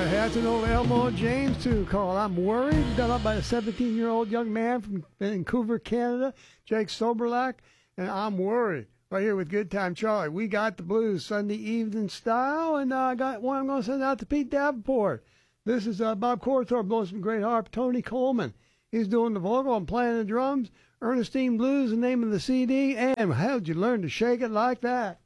That's an old Elmore James tune called I'm Worried, done up by a 17-year-old young man from Vancouver, Canada, Jake Soberlack, and I'm Worried. Right here with Good Time Charlie. We got the blues Sunday evening style, and I got one I'm going to send out to Pete Davenport. This is Bob Corthorpe, blowing some great harp, Tony Coleman. He's doing the vocal and playing the drums. Ernestine Blues, the name of the CD, and how'd you learn to shake it like that?